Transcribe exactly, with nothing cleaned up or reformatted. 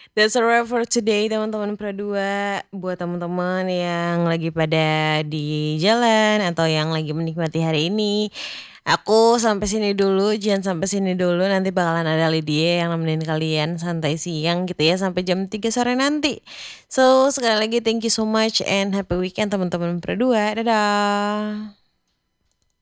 That's a wrap for today teman-teman Pro dua. Buat teman-teman yang lagi pada di jalan atau yang lagi menikmati hari ini, aku sampai sini dulu, jangan sampai sini dulu, nanti bakalan ada Lydia yang nemenin kalian santai siang gitu ya, sampai jam tiga sore nanti. So, sekali lagi thank you so much and happy weekend teman-teman Pro dua. Dadah.